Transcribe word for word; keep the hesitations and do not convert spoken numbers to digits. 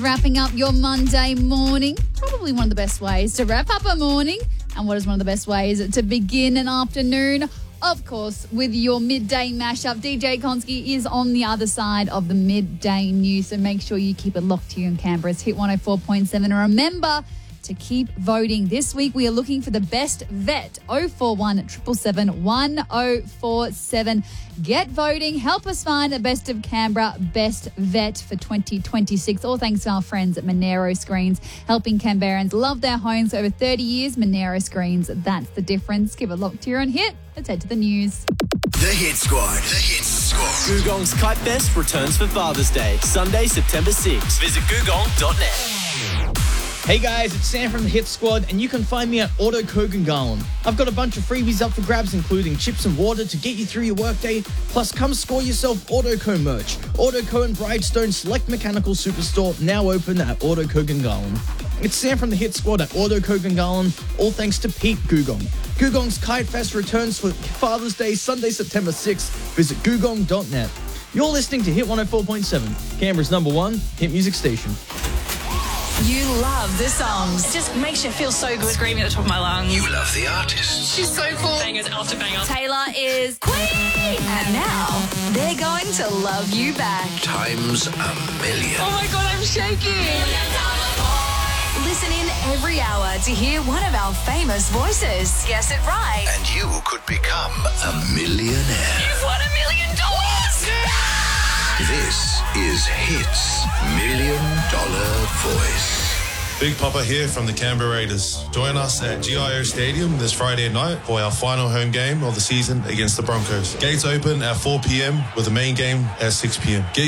wrapping up your Monday morning. Probably one of the best ways to wrap up a morning. And what is one of the best ways to begin an afternoon? Of course, with your midday mashup. D J Konski is on the other side of the midday news, so make sure you keep it locked here in Canberra's Hit one oh four point seven. And remember to keep voting. This week we are looking for the best vet. oh four one, seven seven seven, one oh four seven. Get voting. Help us find the best of Canberra best vet for twenty twenty-six. All thanks to our friends at Monero Screens, helping Canberrans love their homes for over thirty years. Monero Screens, that's the difference. Keep it locked here on Hit. Let's head to the news. The Hit Squad. The Hit Squad. Googong's Kite Fest returns for Father's Day, Sunday, September sixth. Visit googong dot net. Hey guys, it's Sam from the Hit Squad, and you can find me at Auto Kogan. I've got a bunch of freebies up for grabs, including chips and water to get you through your workday. Plus, come score yourself Autoco merch. Autoco and Bridestone Select Mechanical Superstore, now open at Auto Kogan. It's Sam from the Hit Squad at Auto Kogan, all thanks to Pete Googong. Googong's Kite Fest returns for Father's Day, Sunday, September sixth. Visit googong dot net. You're listening to Hit one oh four point seven, Canberra's number one hit music station. You love the songs. It just makes you feel so good. Screaming at the top of my lungs. You love the artists. She's so cool. Bangers after banger. Taylor is queen. And now they're going to love you back. Times a million. Oh my God, I'm shaking. Listen in every hour to hear one of our famous voices. Guess it right. And you could become a millionaire. You've won a million dollars. This is Hit's Million Dollar Voice. Big Papa here from the Canberra Raiders. Join us at G I O Stadium this Friday night for our final home game of the season against the Broncos. Gates open at four p.m. with the main game at six p.m. Get